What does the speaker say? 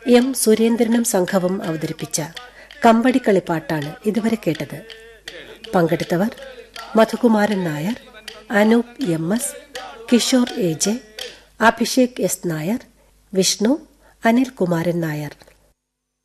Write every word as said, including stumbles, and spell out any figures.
M സുരേന്ദ്രനും സംഘവും അവതരിപ്പിച്ച കമ്പടിക്കളിപ്പാട്ടാണ് ഇതുവരെ കേട്ടത്. പങ്കെടുത്തവർ മധുകുമാരൻ Nair, Anoop M S, Kishore A J, Abhishek S Nair, Vishnu, Anilkumaran Nair.